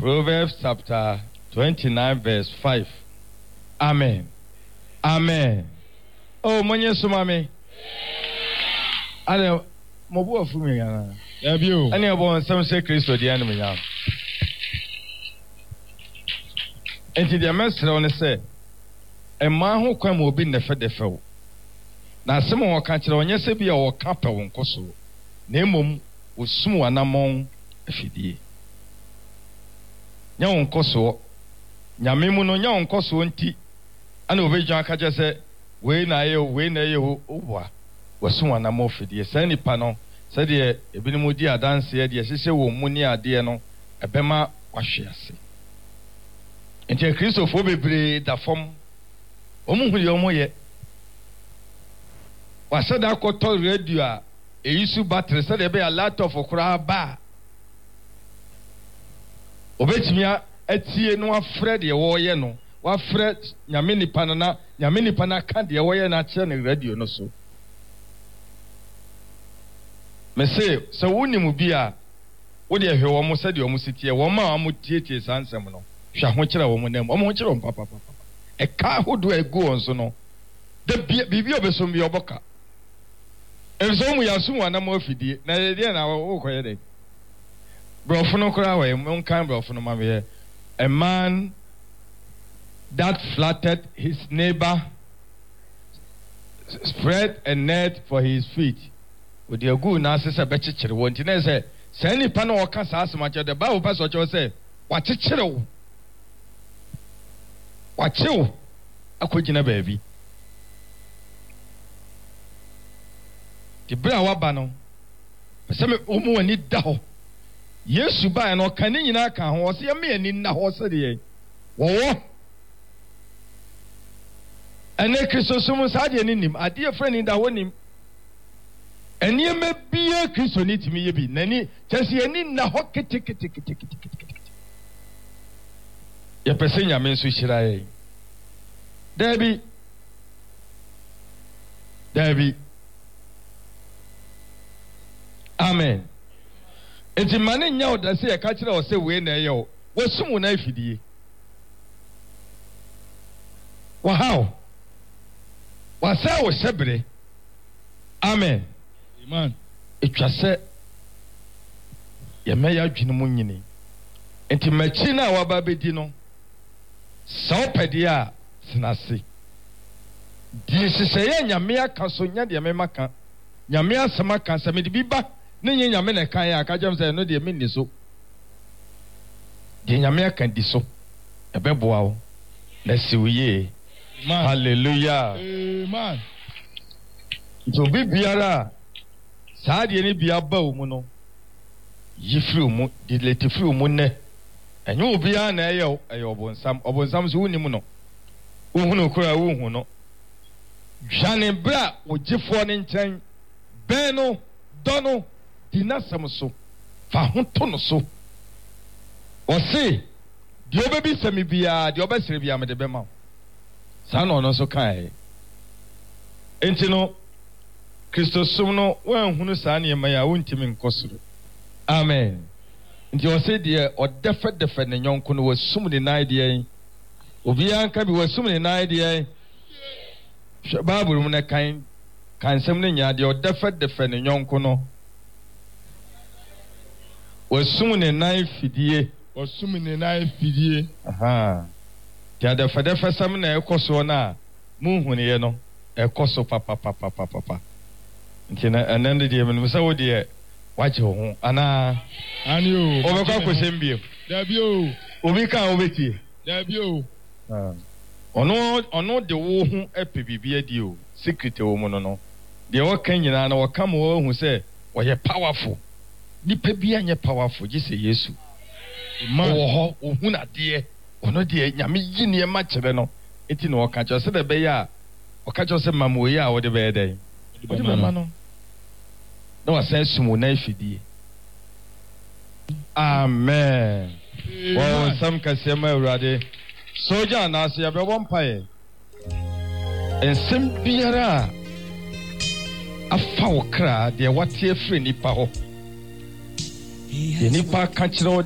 Proverbs chapter 29 verse 5. Amen. Amen. Oh, monye sumame. Ale mobu afumi yana. Yabio. Ani abo nsam se Kristo di anu nyam. Enti dia mesre one se emma ho kwan mo obi nefe defew. Na asem wo ka kire onye se bia wo ka pe wo nkoso. Na emom osum wanamon afidie. Nya wo nkoso. Nyame mu no nya wo nkoso nti ana obedwa aka je se we na ye owa. Wasum wanamon afidie. Sa nipa no se de ebinim di adanse ye de hyehyɛ wo mu ni ade no ebema kwahwe ase. Enti Kristofo bebre da fom omu hu ye omo ye wasada akoto radio a eyisu battery se de be a lot of okura ba obetimia atie no afre de wo ye no wafre nyame nipa na ka de wo ye na kire ne radio no so me se wonimu bia wo de hwe wo mo se de wo mo sitie wo ma wo tietie sansem no hwa ho kire wo mo nam wo ho kire wo papa e ka hodo egu onso no de bibia obesom bia oboka enso mu yasum wana mo afidie na de na wo koye de brofo no kora we mon kan brofo no ma me a man that flattered his neighbor spread a net for his feet. With your good nurses, a betcher won't say, Sandy Pano or Cassas much of the Bible pastor say, what a chill. What chill? A quitting baby. The brow bano. Some woman need dough. Yes, you buy no canning in our car horse, a man in the horse of the egg. Whoa. And then Christos had in him, a dear friend in the one. And you may be a Christianity, me be nanny, just ye need na hockey ticket. Your person, I mean, Swishirai. Debbie. Amen. It's a man in yaw that say a catcher or say, when they yo, was someone I feed ye. Wow. Was I was separate? Amen. Man, it was said, Yamaya Jinamunini. And to Machina Wababedino, Saupedia, Snasi. This is a Yamia Casunya, the Yamaka, Yamia Samaka, Samidiba, Nini Yamena Kaya, Kajams, and no dear Miniso. The Yamia can diso. A bebo. Let's see, ye. Hallelujah. Amen. To be Biara. Saadi ni bia ba wo mu no yifiri mu di letifiri mu ne enyo bia na eyo obonsam so woni mu no uhunu kura uhu no jane bra ogifo ne nchen ben no dono di nasam so fa ho to no so o se di obebi sami bia di obesere bia me de be ma sa no no so kai enti no Christo sumno wan hunu saa ne ya wontimi nkosoro. Amen. Nti o se de o defe ne nyonko no wasum ne nan de yen. Obi anka bi wasum ne nan de yen. Bible mu na kan sem ne nya de o defe ne nyonko no. Wasum ne nan fidie. Wasum ne nan fidie. Aha. Ti defe sam na ekoso na mu hunu ye no. Ekoso papa. Ntina anande die me so wo die wache ho ana ani o obekwa kwesembie dabi o obi ka obetie dabi o ono de wo hu epe bibia die o secret wo mu no de wo kan nyina na wo kam wo hu se wo ye powerful nipa bia nye powerful ji se Yesu wo ho hu na de ono de nyame yi ne ma kire no enti no wo ka cho se de be ya wo ka cho se mamo yi a wo de be den wo de mama no no sense mu na ifidie. Amen. Well, some can say my brother. Soja na se ya be won pae. Ensem biara afa wo kra de wate afri nipa ho. Nipa ka kire